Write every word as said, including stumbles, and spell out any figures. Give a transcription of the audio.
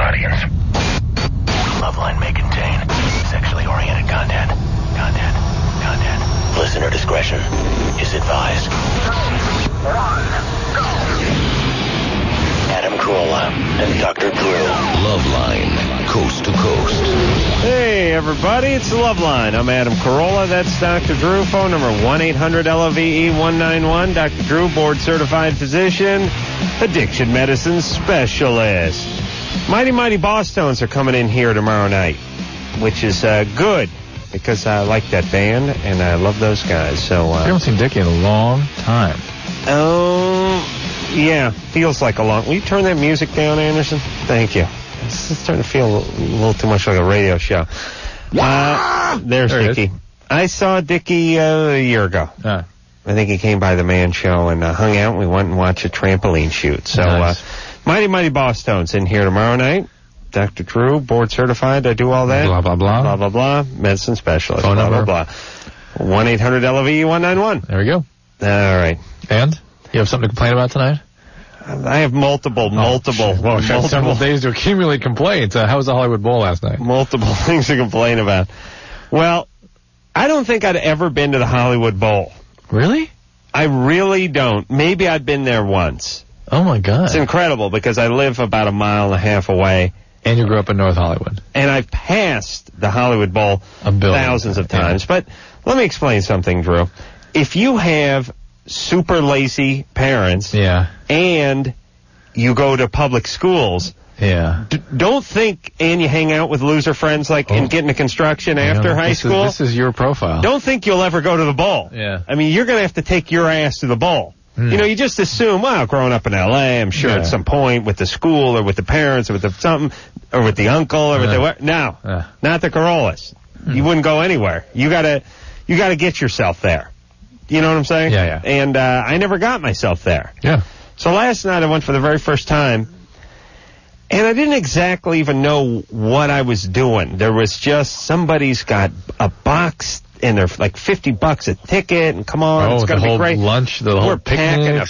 audience. Loveline may contain sexually oriented content. Content. Content. Listener discretion is advised. One, go. Adam Carolla and Doctor Drew. Loveline, coast to coast. Hey, everybody, it's the Loveline. I'm Adam Carolla. That's Doctor Drew. Phone number one eight hundred L O V E one nine one. Doctor Drew, board-certified physician, addiction medicine specialist. Mighty Mighty Bosstones are coming in here tomorrow night, which is uh, good because I like that band and I love those guys. So uh, I haven't seen Dickie in a long time. Oh, yeah, feels like a long... Will you turn that music down, Anderson? Thank you. It's starting to feel a little too much like a radio show. Uh, there's there Dickie. I saw Dickie uh, a year ago. Uh. I think he came by the Man Show and uh, hung out. We went and watched a trampoline shoot. So, nice. uh, Mighty Mighty Bosstones in here tomorrow night. Doctor Drew, board certified. I do all that. Blah, blah, blah. Blah, blah, blah. Medicine specialist. Phone blah, number. blah, blah. one eight hundred L O V E one nine one. There we go. All right. And? You have something to complain about tonight? I have multiple, multiple, oh, well, multiple, several days to accumulate complaints. Uh, how was the Hollywood Bowl last night? Multiple things to complain about. Well, I don't think I'd ever been to the Hollywood Bowl. Really? I really don't. Maybe I'd been there once. Oh, my God. It's incredible because I live about a mile and a half away. And you grew up in North Hollywood. And I've passed the Hollywood Bowl a billion. thousands of times. Yeah. But let me explain something, Drew. If you have super lazy parents yeah. and you go to public schools, yeah. d- don't think and you hang out with loser friends like oh. and get into construction yeah, after high this school. Is, this is your profile. Don't think you'll ever go to the bowl. Yeah. I mean, you're going to have to take your ass to the bowl. Mm. You know, you just assume, well, growing up in L A, I'm sure yeah. at some point with the school or with the parents or with the something or with the uncle or with uh. the... No, uh. not the Carollas. Mm. You wouldn't go anywhere. You got to you got to get yourself there. You know what I'm saying? Yeah, yeah. And uh, I never got myself there. Yeah. So last night I went for the very first time, and I didn't exactly even know what I was doing. There was just somebody's got a box, and they're like fifty bucks a ticket, and come on, oh, it's going to be great. Lunch, the whole We're picnic. packing a